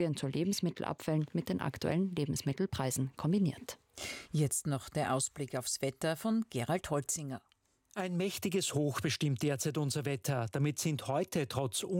zu Lebensmittelabfällen mit den aktuellen Lebensmittelpreisen kombiniert. Jetzt noch der Ausblick aufs Wetter von Gerald Holzinger. Ein mächtiges Hoch bestimmt derzeit unser Wetter. Damit sind heute trotz